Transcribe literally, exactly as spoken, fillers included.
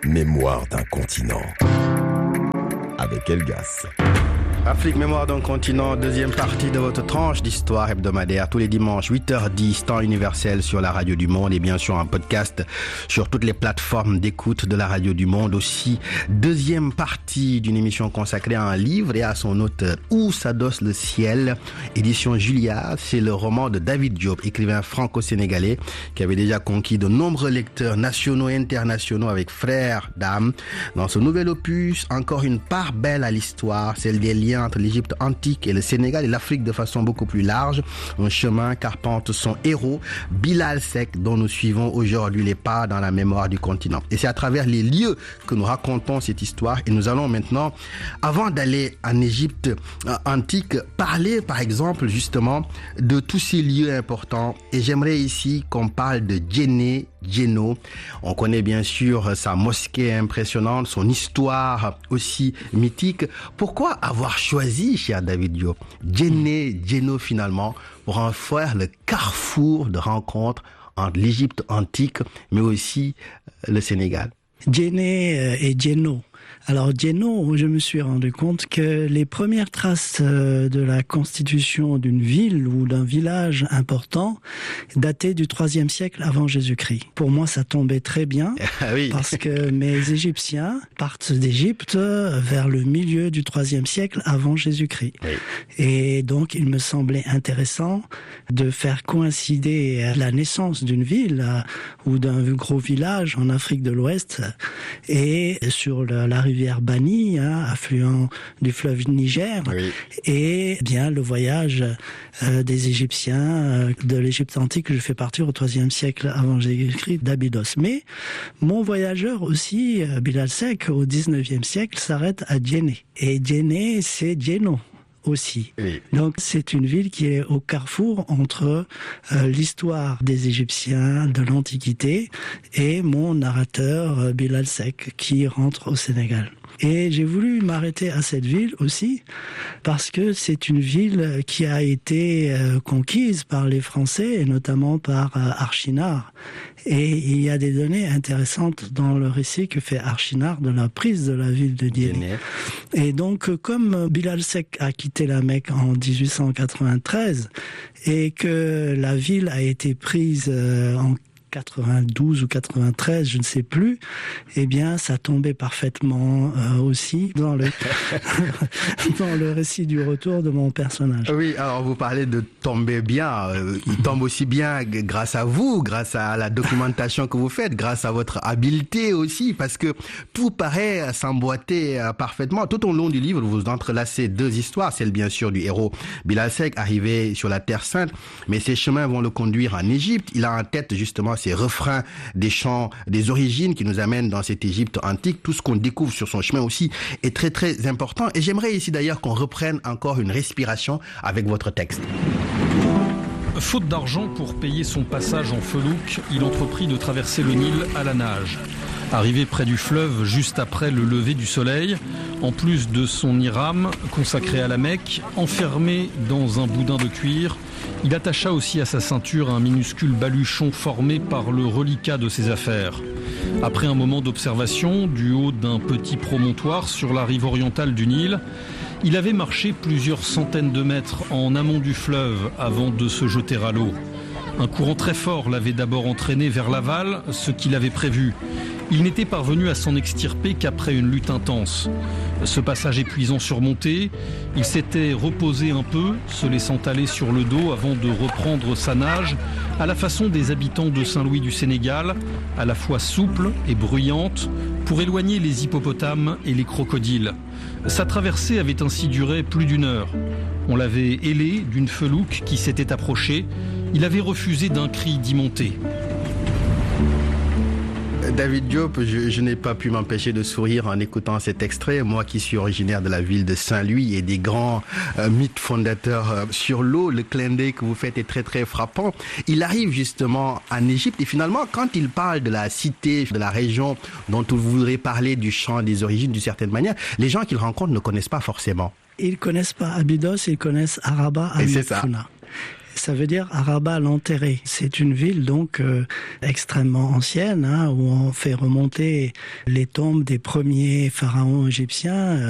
Mémoire d'un continent. Avec Elgas. Afrique, mémoire d'un continent, deuxième partie de votre tranche d'histoire hebdomadaire, tous les dimanches, huit heures dix, temps universel sur la Radio du Monde et bien sûr un podcast sur toutes les plateformes d'écoute de la Radio du Monde. Aussi, deuxième partie d'une émission consacrée à un livre et à son auteur, Où s'adosse le ciel, édition Julia. C'est le roman de David Diop, écrivain franco-sénégalais qui avait déjà conquis de nombreux lecteurs nationaux et internationaux avec Frères d'âme. Dans ce nouvel opus, encore une part belle à l'histoire, celle des liens entre l'Égypte antique et le Sénégal et l'Afrique de façon beaucoup plus large. Un chemin qu'arpente son héros, Bilal Seck, dont nous suivons aujourd'hui les pas dans la mémoire du continent. Et c'est à travers les lieux que nous racontons cette histoire. Et nous allons maintenant, avant d'aller en Égypte antique, parler par exemple justement de tous ces lieux importants. Et j'aimerais ici qu'on parle de Djenné Djeno. On connaît bien sûr sa mosquée impressionnante, son histoire aussi mythique. Pourquoi avoir choisi, cher David Diop, Djenné Djeno finalement pour en faire le carrefour de rencontre entre l'Égypte antique mais aussi le Sénégal? Djenné et Djeno. Alors Djeno, je me suis rendu compte que les premières traces de la constitution d'une ville ou d'un village important dataient du troisième siècle avant Jésus-Christ. Pour moi, ça tombait très bien oui. Parce que mes Égyptiens partent d'Égypte vers le milieu du troisième siècle avant Jésus-Christ. Oui. Et donc, il me semblait intéressant de faire coïncider la naissance d'une ville ou d'un gros village en Afrique de l'Ouest et sur la, la rivière Bani, hein, affluent du fleuve Niger, oui. Et bien le voyage euh, des Égyptiens euh, de l'Égypte antique que je fais partir au troisième siècle avant Jésus-Christ d'Abydos. Mais mon voyageur aussi, euh, Bilal Seck, au dix-neuvième siècle, s'arrête à Djenné. Et Djenné, c'est Djeno aussi. Oui. Donc c'est une ville qui est au carrefour entre euh, l'histoire des Égyptiens de l'Antiquité et mon narrateur euh, Bilal Seck qui rentre au Sénégal. Et j'ai voulu m'arrêter à cette ville aussi parce que c'est une ville qui a été euh, conquise par les Français et notamment par euh, Archinard. Et il y a des données intéressantes dans le récit que fait Archinard de la prise de la ville de Djenné. Et donc, comme Bilal Seck a quitté la Mecque en dix-huit cent quatre-vingt-treize et que la ville a été prise euh, en quatre-vingt-douze ou quatre-vingt-treize, je ne sais plus, eh bien, ça tombait parfaitement euh, aussi dans le dans le récit du retour de mon personnage. Oui, alors vous parlez de tomber bien. Euh, il tombe aussi bien grâce à vous, grâce à la documentation que vous faites, grâce à votre habileté aussi, parce que tout paraît s'emboîter euh, parfaitement. Tout au long du livre, vous entrelacez deux histoires, celle bien sûr du héros Bilal Seck, arrivé sur la Terre Sainte, mais ces chemins vont le conduire en Égypte. Il a en tête justement ces refrains des chants des origines qui nous amènent dans cette Égypte antique. Tout ce qu'on découvre sur son chemin aussi est très très important. Et j'aimerais ici d'ailleurs qu'on reprenne encore une respiration avec votre texte. Faute d'argent pour payer son passage en felouk, il entreprit de traverser le Nil à la nage. Arrivé près du fleuve juste après le lever du soleil, en plus de son hiram consacré à la Mecque, enfermé dans un boudin de cuir, il attacha aussi à sa ceinture un minuscule baluchon formé par le reliquat de ses affaires. Après un moment d'observation, du haut d'un petit promontoire sur la rive orientale du Nil, il avait marché plusieurs centaines de mètres en amont du fleuve avant de se jeter à l'eau. Un courant très fort l'avait d'abord entraîné vers l'aval, ce qu'il avait prévu. Il n'était parvenu à s'en extirper qu'après une lutte intense. Ce passage épuisant surmonté, il s'était reposé un peu, se laissant aller sur le dos avant de reprendre sa nage, à la façon des habitants de Saint-Louis du Sénégal, à la fois souple et bruyante, pour éloigner les hippopotames et les crocodiles. Sa traversée avait ainsi duré plus d'une heure. On l'avait ailé d'une felouk qui s'était approchée. Il avait refusé d'un cri d'y monter. David Diop, je, je n'ai pas pu m'empêcher de sourire en écoutant cet extrait. Moi qui suis originaire de la ville de Saint-Louis et des grands euh, mythes fondateurs euh, sur l'eau, le clin d'œil que vous faites est très très frappant. Il arrive justement en Égypte et finalement quand il parle de la cité, de la région dont vous voudrez parler du chant des origines d'une certaine manière, les gens qu'il rencontre ne connaissent pas forcément. Ils connaissent pas Abydos, ils connaissent Araba, Al-Mekfouna. ça veut dire Araba l'enterré. C'est une ville donc euh, extrêmement ancienne, hein, où on fait remonter les tombes des premiers pharaons égyptiens.